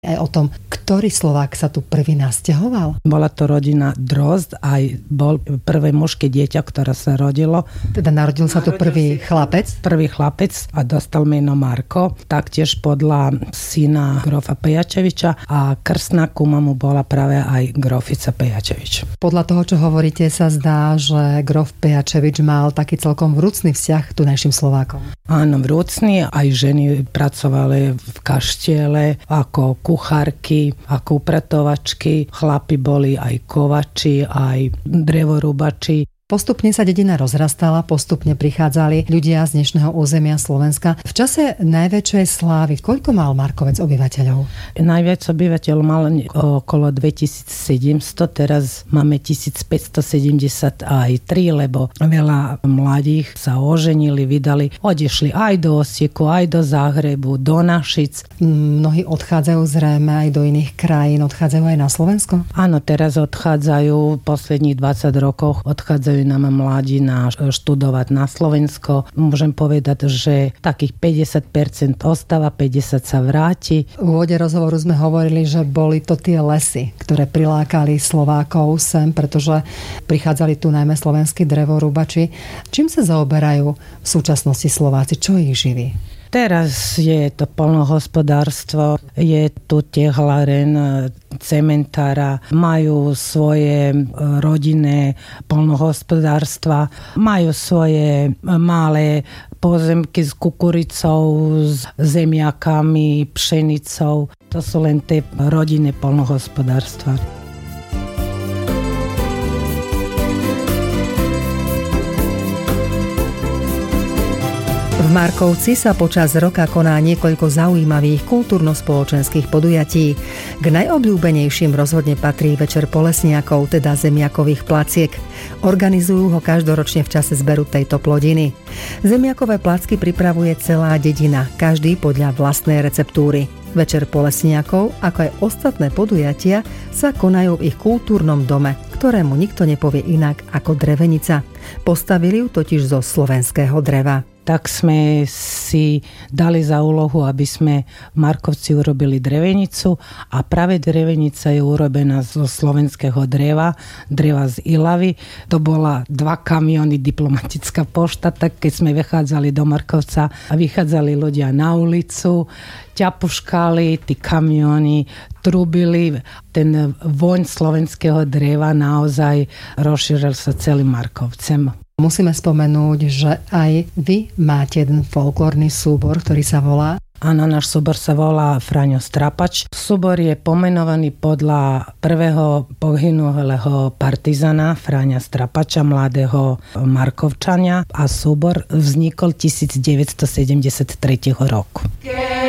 Aj o tom, ktorý Slovák sa tu prvý nasťahoval? Bola to rodina Drozd, aj bol prvé mužské dieťa, ktoré sa rodilo. Teda narodil sa tu prvý chlapec? Prvý chlapec a dostal meno Marko, taktiež podľa syna grofa Pejačeviča a krstná kuma mu bola práve aj grofica Pejačevič. Podľa toho, čo hovoríte, sa zdá, že grof Pejačevič mal taký celkom vrúcný vzťah k tunajším Slovákom. Áno, vrúcný, aj ženy pracovali v kaštiele ako kuchárky, ako upratovačky, chlapi boli aj kovači, aj drevorúbači. Postupne sa dedina rozrastala, postupne prichádzali ľudia z dnešného územia Slovenska. V čase najväčšej slávy, koľko mal Markovec obyvateľov? Najviac obyvateľ mal okolo 2700, teraz máme 1573, lebo veľa mladých sa oženili, vydali, odišli aj do Osieku, aj do Záhrebu, do Našic. Mnohí odchádzajú zrejme aj do iných krajín, odchádzajú aj na Slovensko? Áno, teraz odchádzajú, posledných 20 rokov odchádzajú nám mladina študovať na Slovensko. Môžem povedať, že takých 50% ostáva, 50% sa vráti. V úvode rozhovoru sme hovorili, že boli to tie lesy, ktoré prilákali Slovákov sem, pretože prichádzali tu najmä slovenskí drevorúbači. Čím sa zaoberajú v súčasnosti Slováci? Čo ich živí? Teraz je to poľnohospodárstvo, je tu tehláren, cementára, majú svoje rodinné poľnohospodárstva, majú svoje malé pozemky s kukuricou, s zemiakami, pšenicou. To sú len tie rodinné poľnohospodárstva. V Markovci sa počas roka koná niekoľko zaujímavých kultúrno-spoločenských podujatí. K najobľúbenejším rozhodne patrí Večer Polesniakov, teda zemiakových placiek. Organizujú ho každoročne v čase zberu tejto plodiny. Zemiakové placky pripravuje celá dedina, každý podľa vlastnej receptúry. Večer Polesniakov, ako aj ostatné podujatia, sa konajú v ich kultúrnom dome, ktorému nikto nepovie inak ako drevenica. Postavili ju totiž zo slovenského dreva. Tak sme si dali za úlohu, aby sme v Markovci urobili drevenicu a práve drevenica je urobená zo slovenského dreva z Ilavy. To bola 2 kamiony diplomatická pošta, tak keď sme vychádzali do Markovca a vychádzali ľudia na ulicu, ťapuškali, tí kamiony trubili, ten voň slovenského dreva naozaj rozšíril sa celým Markovcem. Musíme spomenúť, že aj vy máte jeden folklórny súbor, ktorý sa volá... Áno, náš súbor sa volá Fraňo Strapač. Súbor je pomenovaný podľa prvého pohynulého partizana Fráňa Strapača, mladého Markovčania, a súbor vznikol 1973 roku.